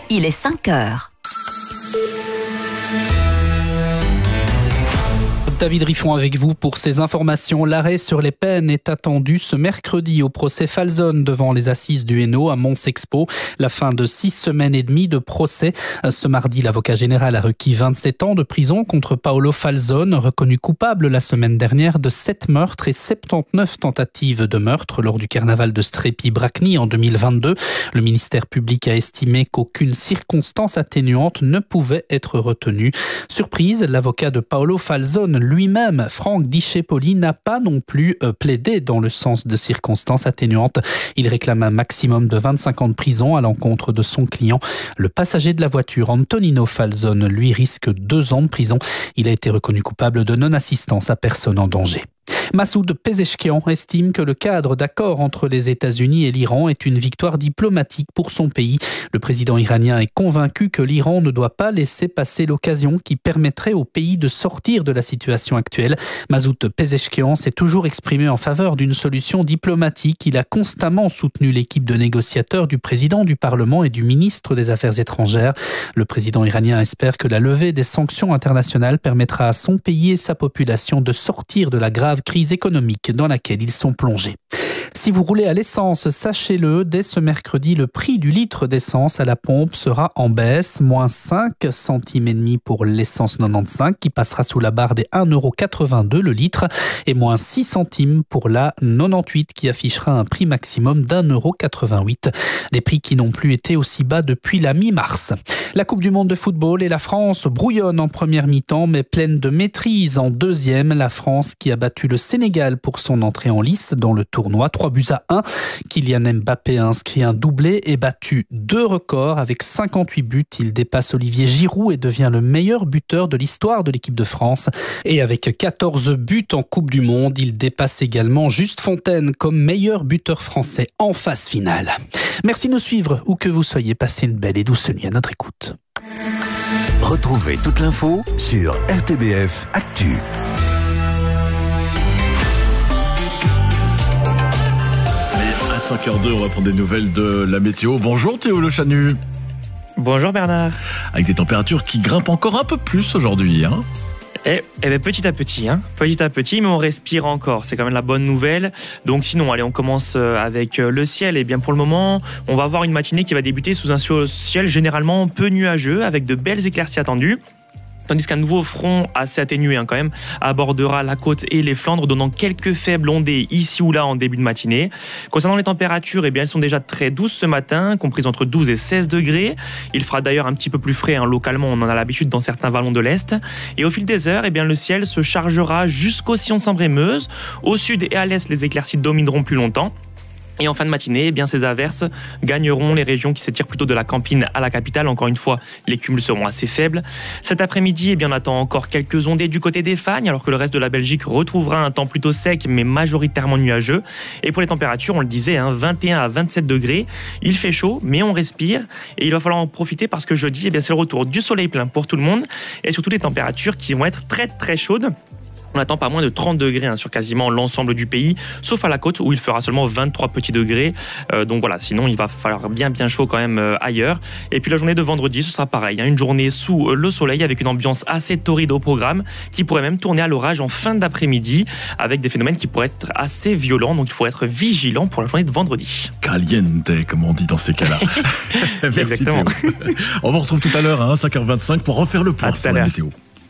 Il est 5 heures. David Riffon avec vous pour ces informations. L'arrêt sur les peines est attendu ce mercredi au procès Falzon devant les assises du Hainaut à Mons-Expo. La fin de 6 semaines et demie de procès. Ce mardi, l'avocat général a requis 27 ans de prison contre Paolo Falzon, reconnu coupable la semaine dernière de 7 meurtres et 79 tentatives de meurtre lors du carnaval de Strépy-Bracni en 2022. Le ministère public a estimé qu'aucune circonstance atténuante ne pouvait être retenue. Surprise, l'avocat de Paolo Falzon lui-même, Franck Discepoli, n'a pas non plus plaidé dans le sens de circonstances atténuantes. Il réclame un maximum de 25 ans de prison à l'encontre de son client. Le passager de la voiture, Antonino Falzon, lui risque 2 ans de prison. Il a été reconnu coupable de non-assistance à personne en danger. Massoud Pezeshkian estime que le cadre d'accord entre les États-Unis et l'Iran est une victoire diplomatique pour son pays. Le président iranien est convaincu que l'Iran ne doit pas laisser passer l'occasion qui permettrait au pays de sortir de la situation actuelle. Massoud Pezeshkian s'est toujours exprimé en faveur d'une solution diplomatique. Il a constamment soutenu l'équipe de négociateurs du président du Parlement et du ministre des Affaires étrangères. Le président iranien espère que la levée des sanctions internationales permettra à son pays et sa population de sortir de la grave crise économique dans laquelle ils sont plongés. Si vous roulez à l'essence, sachez-le, dès ce mercredi, le prix du litre d'essence à la pompe sera en baisse, moins 5 centimes et demi pour l'essence 95 qui passera sous la barre des 1,82 € le litre et moins 6 centimes pour la 98 qui affichera un prix maximum d'1,88 €. Des prix qui n'ont plus été aussi bas depuis la mi-mars. La Coupe du monde de football et la France brouillonne en première mi-temps mais pleine de maîtrise en deuxième. La France qui a battu le Sénégal pour son entrée en lice dans le tournoi. 3-1. Kylian Mbappé a inscrit un doublé et battu 2 records avec 58 buts. Il dépasse Olivier Giroud et devient le meilleur buteur de l'histoire de l'équipe de France. Et avec 14 buts en Coupe du Monde, il dépasse également Juste Fontaine comme meilleur buteur français en phase finale. Merci de nous suivre où que vous soyez. Passez une belle et douce nuit à notre écoute. Retrouvez toute l'info sur RTBF Actu. À 5h02, on va prendre des nouvelles de la météo. Bonjour Théo Le Chanu. Bonjour Bernard. Avec des températures qui grimpent encore un peu plus aujourd'hui, hein. Et petit à petit, mais on respire encore. C'est quand même la bonne nouvelle. Donc sinon, allez, on commence avec le ciel. Et bien pour le moment, on va avoir une matinée qui va débuter sous un ciel généralement peu nuageux, avec de belles éclaircies attendues. Tandis qu'un nouveau front assez atténué quand même abordera la côte et les Flandres, donnant quelques faibles ondées ici ou là en début de matinée. Concernant les températures, elles sont déjà très douces ce matin, comprises entre 12 et 16 degrés. Il fera d'ailleurs un petit peu plus frais localement, on en a l'habitude dans certains vallons de l'Est. Et au fil des heures, le ciel se chargera jusqu'au Sion-Sambre-et-Meuse. Au sud et à l'Est, les éclaircies domineront plus longtemps. Et en fin de matinée, ces averses gagneront les régions qui s'étirent plutôt de la Campine à la capitale. Encore une fois, les cumuls seront assez faibles. Cet après-midi, on attend encore quelques ondées du côté des Fagnes, alors que le reste de la Belgique retrouvera un temps plutôt sec, mais majoritairement nuageux. Et pour les températures, on le disait, 21 à 27 degrés. Il fait chaud, mais on respire. Et il va falloir en profiter parce que jeudi, c'est le retour du soleil plein pour tout le monde. Et surtout des températures qui vont être très très chaudes. On attend pas moins de 30 degrés sur quasiment l'ensemble du pays, sauf à la côte où il fera seulement 23 petits degrés. Donc voilà, sinon il va falloir bien chaud quand même ailleurs. Et puis la journée de vendredi, ce sera pareil. Une journée sous le soleil avec une ambiance assez torride au programme qui pourrait même tourner à l'orage en fin d'après-midi avec des phénomènes qui pourraient être assez violents. Donc il faut être vigilant pour la journée de vendredi. Caliente, comme on dit dans ces cas-là. Merci Exactement. Théo. On vous retrouve tout à l'heure, 5h25 pour refaire le point sur la météo.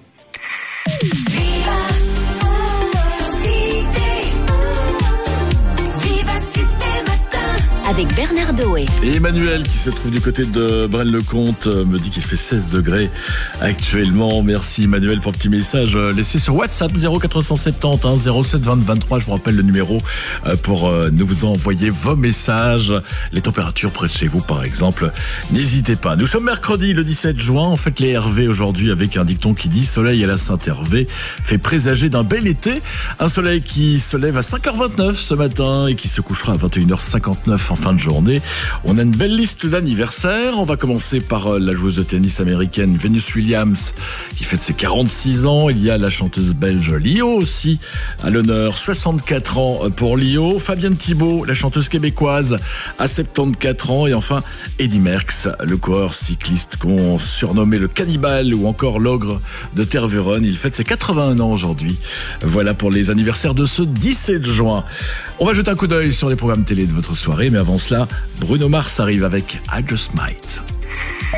Avec Bernard Doé. Et Emmanuel qui se trouve du côté de Braine-le-Comte me dit qu'il fait 16 degrés actuellement. Merci Emmanuel pour le petit message laissé sur WhatsApp 0470 07 20 23. Je vous rappelle le numéro pour nous envoyer vos messages. Les températures près de chez vous par exemple. N'hésitez pas. Nous sommes mercredi le 17 juin. On fête les Hervé aujourd'hui avec un dicton qui dit soleil à la Saint-Hervé fait présager d'un bel été. Un soleil qui se lève à 5h29 ce matin et qui se couchera à 21h59 en fin fin de journée. On a une belle liste d'anniversaires. On va commencer par la joueuse de tennis américaine Venus Williams qui fête ses 46 ans. Il y a la chanteuse belge Lio aussi à l'honneur, 64 ans pour Lio. Fabienne Thibault, la chanteuse québécoise, à 74 ans. Et enfin Eddy Merckx, le coureur cycliste qu'on surnommait le cannibale ou encore l'ogre de Tervuren. Il fête ses 81 ans aujourd'hui. Voilà pour les anniversaires de ce 17 juin. On va jeter un coup d'œil sur les programmes télé de votre soirée, mais avant cela, Bruno Mars arrive avec I Just Might.